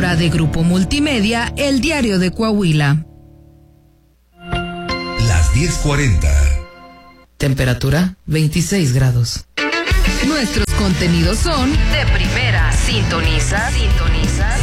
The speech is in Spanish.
lectura de Grupo Multimedia, El Diario de Coahuila. Las 10:40. Temperatura 26 grados. Nuestros contenidos son de primera. Sintoniza